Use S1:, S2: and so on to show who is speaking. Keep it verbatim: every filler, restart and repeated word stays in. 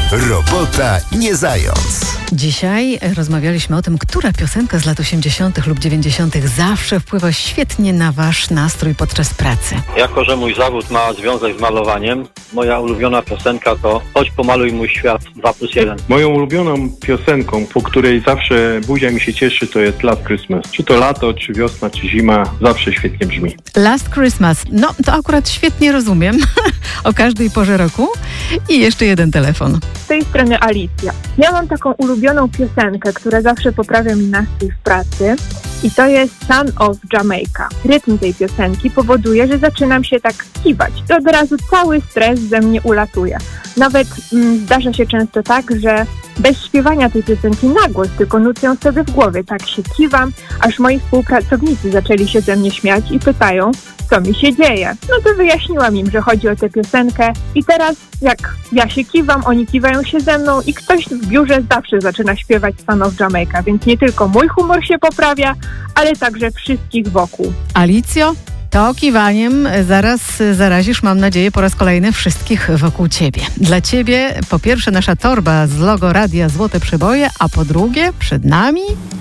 S1: Robota nie zając.
S2: Dzisiaj rozmawialiśmy o tym, która piosenka z lat osiemdziesiątych lub dziewięćdziesiątych zawsze wpływa świetnie na wasz nastrój podczas pracy.
S3: Jako że mój zawód ma związek z malowaniem, moja ulubiona piosenka to Chodź pomaluj mój świat dwa plus jeden.
S4: Moją ulubioną piosenką, po której zawsze buzia mi się cieszy, to jest Last Christmas. Czy to lato, czy wiosna, czy zima, zawsze świetnie brzmi.
S2: Last Christmas. No, to akurat świetnie rozumiem. O każdej porze roku. I jeszcze jeden telefon.
S5: Z tej strony Alicja. Ja mam taką ulubioną piosenkę, która zawsze poprawia mi nastrój w pracy i to jest Son of Jamaica. Rytm tej piosenki powoduje, że zaczynam się tak kiwać. To od razu cały stres ze mnie ulatuje. Nawet mm, zdarza się często tak, że bez śpiewania tej piosenki na głos, tylko nucę ją sobie w głowie. Tak się kiwam, aż moi współpracownicy zaczęli się ze mnie śmiać i pytają, co mi się dzieje. No to wyjaśniłam im, że chodzi o tę piosenkę i teraz jak ja się kiwam, oni kiwają się ze mną i ktoś w biurze zawsze zaczyna śpiewać Son of Jamaica, więc nie tylko mój humor się poprawia, ale także wszystkich wokół.
S2: Alicjo, to kiwaniem zaraz zarazisz, mam nadzieję, po raz kolejny wszystkich wokół ciebie. Dla ciebie po pierwsze nasza torba z logo Radia Złote Przeboje, a po drugie przed nami